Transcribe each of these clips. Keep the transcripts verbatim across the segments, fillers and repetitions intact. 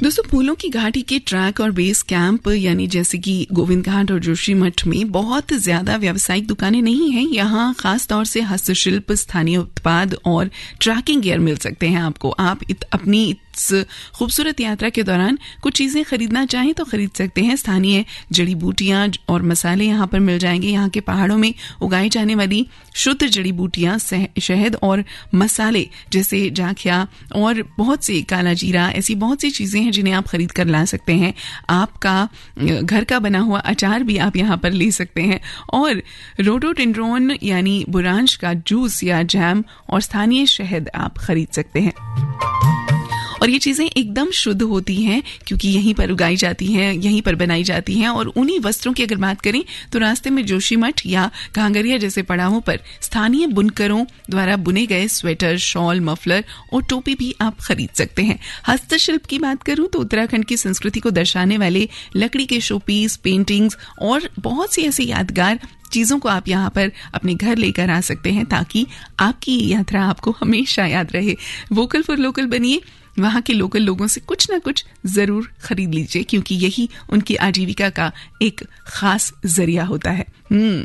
दोस्तों, फूलों की घाटी के ट्रैक और बेस कैंप यानी जैसे कि गोविंद घाट और जोशीमठ में बहुत ज्यादा व्यावसायिक दुकानें नहीं हैं। यहाँ खास तौर से हस्तशिल्प, स्थानीय उत्पाद और ट्रैकिंग गियर मिल सकते हैं आपको। आप इत, अपनी इस खूबसूरत यात्रा के दौरान कुछ चीजें खरीदना चाहें तो खरीद सकते हैं। स्थानीय जड़ी बूटियां और मसाले यहाँ पर मिल जाएंगे। यहाँ के पहाड़ों में उगाई जाने वाली शुद्ध जड़ी बूटियां, शहद और मसाले जैसे जाखिया और बहुत से काला जीरा, ऐसी बहुत सी चीजें हैं जिन्हें आप खरीद कर ला सकते हैं। आपका घर का बना हुआ अचार भी आप यहाँ पर ले सकते हैं और रोडोडेंड्रोन यानी बुरांश का जूस या जैम और स्थानीय शहद आप खरीद सकते हैं। और ये चीजें एकदम शुद्ध होती हैं क्योंकि यहीं पर उगाई जाती हैं, यहीं पर बनाई जाती हैं। और उन्हीं वस्त्रों की अगर बात करें तो रास्ते में जोशीमठ या घांगरिया जैसे पड़ावों पर स्थानीय बुनकरों द्वारा बुने गए स्वेटर, शॉल, मफलर और टोपी भी आप खरीद सकते हैं। हस्तशिल्प की बात करूं तो उत्तराखंड की संस्कृति को दर्शाने वाले लकड़ी के शोपीस, पेंटिंग्स और बहुत सी ऐसी यादगार चीजों को आप यहाँ पर अपने घर लेकर आ सकते हैं ताकि आपकी यात्रा आपको हमेशा याद रहे। वोकल फॉर लोकल बनिए, वहाँ के लोकल लोगों से कुछ ना कुछ जरूर खरीद लीजिए क्योंकि यही उनकी आजीविका का एक खास जरिया होता है। हम्म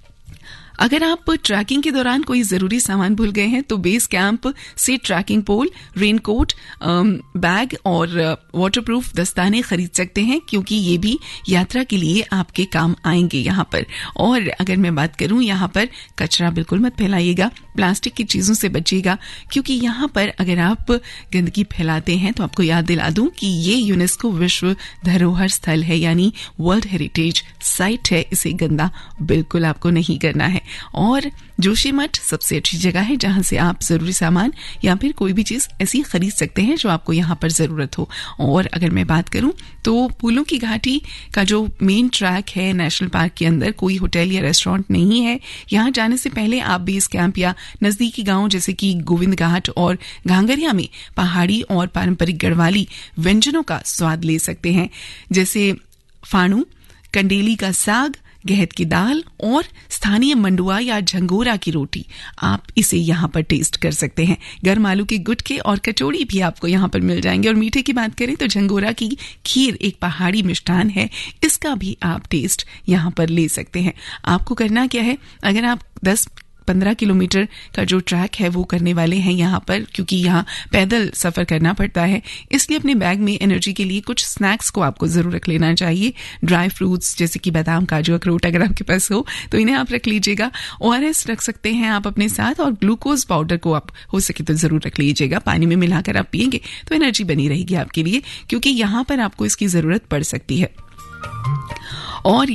अगर आप ट्रैकिंग के दौरान कोई जरूरी सामान भूल गए हैं तो बेस कैंप से ट्रैकिंग पोल, रेनकोट, बैग और वाटरप्रूफ दस्ताने खरीद सकते हैं क्योंकि ये भी यात्रा के लिए आपके काम आएंगे यहाँ पर। और अगर मैं बात करूँ, यहाँ पर कचरा बिल्कुल मत फैलाइएगा, प्लास्टिक की चीजों से बचिएगा क्योंकि यहाँ पर अगर आप गंदगी फैलाते हैं तो आपको याद दिला दूं कि ये यूनेस्को विश्व धरोहर स्थल है यानी वर्ल्ड हेरिटेज साइट है। इसे गंदा बिल्कुल आपको नहीं करना है। और जोशीमठ सबसे अच्छी जगह है जहां से आप जरूरी सामान या फिर कोई भी चीज ऐसी खरीद सकते हैं जो आपको यहाँ पर जरूरत हो। और अगर मैं बात करूं तो फूलों की घाटी का जो मेन ट्रैक है नेशनल पार्क के अंदर कोई होटल या रेस्टोरेंट नहीं है। यहाँ जाने से पहले आप बेस कैंप या नजदीकी गांव जैसे कि गोविंद घाट और घांगरिया में पहाड़ी और पारंपरिक गढ़वाली व्यंजनों का स्वाद ले सकते हैं जैसे फाणू, कंडेली का साग, गहत की दाल और स्थानीय मंडुआ या झंगोरा की रोटी। आप इसे यहाँ पर टेस्ट कर सकते हैं। गर्म आलू के गुटके और कचौड़ी भी आपको यहाँ पर मिल जाएंगे। और मीठे की बात करें तो झंगोरा की खीर एक पहाड़ी मिष्ठान है, इसका भी आप टेस्ट यहाँ पर ले सकते हैं। आपको करना क्या है, अगर आप दस पंद्रह किलोमीटर का जो ट्रैक है वो करने वाले हैं यहाँ पर, क्योंकि यहाँ पैदल सफर करना पड़ता है, इसलिए अपने बैग में एनर्जी के लिए कुछ स्नैक्स को आपको जरूर रख लेना चाहिए। ड्राई फ्रूट्स जैसे कि बादाम, काजू, अखरोट अगर आपके पास हो तो इन्हें आप रख लीजिएगा। ओआरएस रख सकते हैं आप अपने साथ और ग्लूकोज पाउडर को आप हो सके तो जरूर रख लीजिएगा। पानी में मिलाकर आप पिएंगे तो एनर्जी बनी रहेगी आपके लिए क्योंकि यहाँ पर आपको इसकी जरूरत पड़ सकती है। और